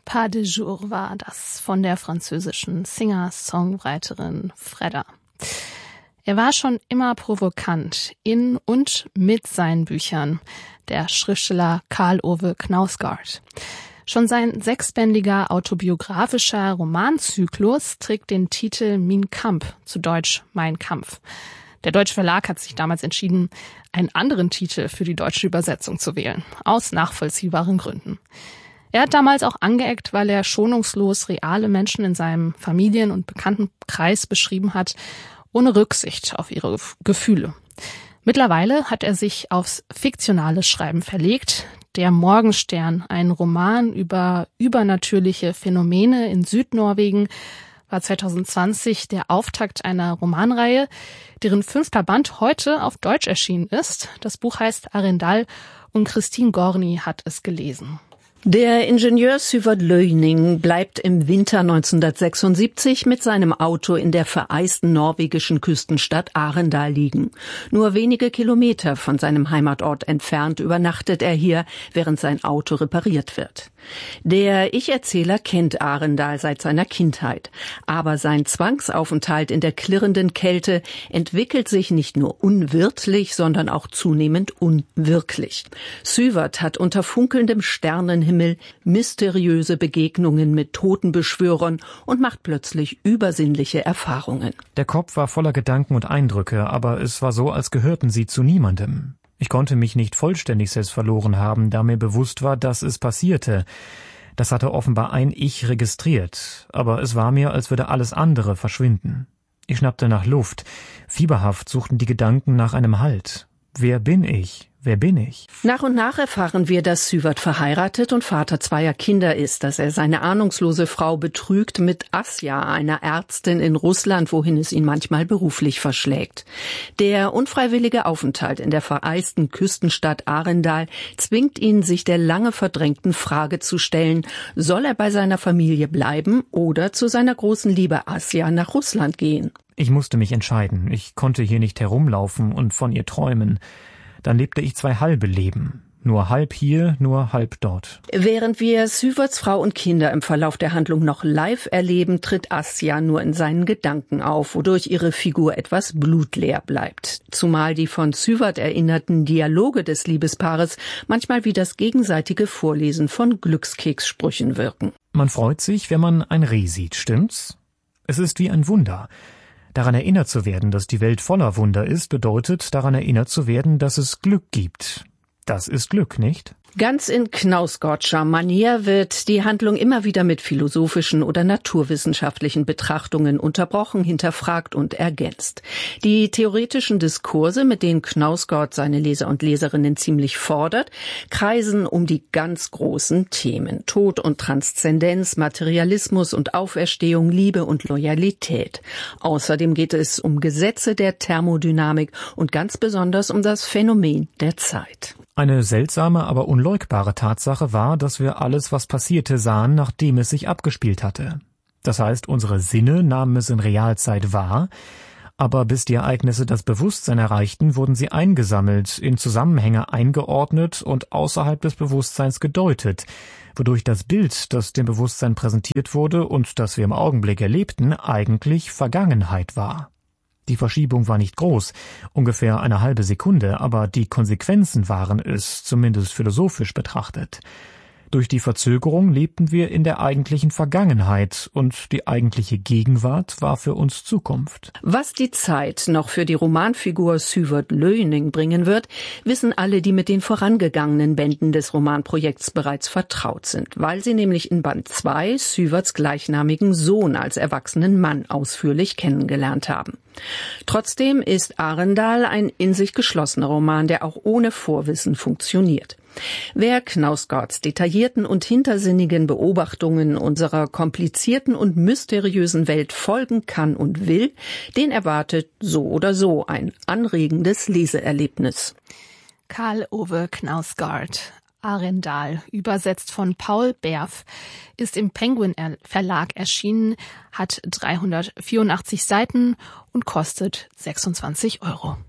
Pas de jour war das von der französischen Singer-Songwriterin Fredda. Er war schon immer provokant in und mit seinen Büchern, der Schriftsteller Karl Ove Knausgaard. Schon sein 6-bändiger autobiografischer Romanzyklus trägt den Titel Mein Kampf, zu Deutsch Mein Kampf. Der Deutsche Verlag hat sich damals entschieden, einen anderen Titel für die deutsche Übersetzung zu wählen, aus nachvollziehbaren Gründen. Er hat damals auch angeeckt, weil er schonungslos reale Menschen in seinem Familien- und Bekanntenkreis beschrieben hat, ohne Rücksicht auf ihre Gefühle. Mittlerweile hat er sich aufs fiktionale Schreiben verlegt. Der Morgenstern, ein Roman über übernatürliche Phänomene in Südnorwegen, war 2020 der Auftakt einer Romanreihe, deren 5. Band heute auf Deutsch erschienen ist. Das Buch heißt Arendal und Christine Gorny hat es gelesen. Der Ingenieur Syvert Løgning bleibt im Winter 1976 mit seinem Auto in der vereisten norwegischen Küstenstadt Arendal liegen. Nur wenige Kilometer von seinem Heimatort entfernt übernachtet er hier, während sein Auto repariert wird. Der Ich-Erzähler kennt Arendal seit seiner Kindheit. Aber sein Zwangsaufenthalt in der klirrenden Kälte entwickelt sich nicht nur unwirtlich, sondern auch zunehmend unwirklich. Syvert hat unter funkelndem Sternenhimmel mysteriöse Begegnungen mit Totenbeschwörern und macht plötzlich übersinnliche Erfahrungen. Der Kopf war voller Gedanken und Eindrücke, aber es war so, als gehörten sie zu niemandem. Ich konnte mich nicht vollständig selbst verloren haben, da mir bewusst war, dass es passierte. Das hatte offenbar ein Ich registriert, aber es war mir, als würde alles andere verschwinden. Ich schnappte nach Luft. Fieberhaft suchten die Gedanken nach einem Halt. Wer bin ich? Wer bin ich? Nach und nach erfahren wir, dass Syvert verheiratet und Vater 2 Kinder ist, dass er seine ahnungslose Frau betrügt mit Asja, einer Ärztin in Russland, wohin es ihn manchmal beruflich verschlägt. Der unfreiwillige Aufenthalt in der vereisten Küstenstadt Arendal zwingt ihn, sich der lange verdrängten Frage zu stellen, soll er bei seiner Familie bleiben oder zu seiner großen Liebe Asja nach Russland gehen? Ich musste mich entscheiden. Ich konnte hier nicht herumlaufen und von ihr träumen. Dann lebte ich 2 halbe Leben. Nur halb hier, nur halb dort. Während wir Syverts Frau und Kinder im Verlauf der Handlung noch live erleben, tritt Asja nur in seinen Gedanken auf, wodurch ihre Figur etwas blutleer bleibt. Zumal die von Syvert erinnerten Dialoge des Liebespaares manchmal wie das gegenseitige Vorlesen von Glückskekssprüchen wirken. Man freut sich, wenn man ein Reh sieht, stimmt's? Es ist wie ein Wunder. Daran erinnert zu werden, dass die Welt voller Wunder ist, bedeutet, daran erinnert zu werden, dass es Glück gibt. Das ist Glück, nicht? Ganz in Knausgaardscher Manier wird die Handlung immer wieder mit philosophischen oder naturwissenschaftlichen Betrachtungen unterbrochen, hinterfragt und ergänzt. Die theoretischen Diskurse, mit denen Knausgaard seine Leser und Leserinnen ziemlich fordert, kreisen um die ganz großen Themen: Tod und Transzendenz, Materialismus und Auferstehung, Liebe und Loyalität. Außerdem geht es um Gesetze der Thermodynamik und ganz besonders um das Phänomen der Zeit. Eine seltsame, aber unleugbare Tatsache war, dass wir alles, was passierte, sahen, nachdem es sich abgespielt hatte. Das heißt, unsere Sinne nahmen es in Realzeit wahr, aber bis die Ereignisse das Bewusstsein erreichten, wurden sie eingesammelt, in Zusammenhänge eingeordnet und außerhalb des Bewusstseins gedeutet, wodurch das Bild, das dem Bewusstsein präsentiert wurde und das wir im Augenblick erlebten, eigentlich Vergangenheit war. Die Verschiebung war nicht groß, ungefähr eine halbe Sekunde, aber die Konsequenzen waren es, zumindest philosophisch betrachtet. Durch die Verzögerung lebten wir in der eigentlichen Vergangenheit und die eigentliche Gegenwart war für uns Zukunft. Was die Zeit noch für die Romanfigur Syvert Løgning bringen wird, wissen alle, die mit den vorangegangenen Bänden des Romanprojekts bereits vertraut sind, weil sie nämlich in Band 2 Syverts gleichnamigen Sohn als erwachsenen Mann ausführlich kennengelernt haben. Trotzdem ist Arendal ein in sich geschlossener Roman, der auch ohne Vorwissen funktioniert. Wer Knausgaards detaillierten und hintersinnigen Beobachtungen unserer komplizierten und mysteriösen Welt folgen kann und will, den erwartet so oder so ein anregendes Leseerlebnis. Karl Ove Knausgaard, Arendal, übersetzt von Paul Berf, ist im Penguin Verlag erschienen, hat 384 Seiten und kostet 26 €.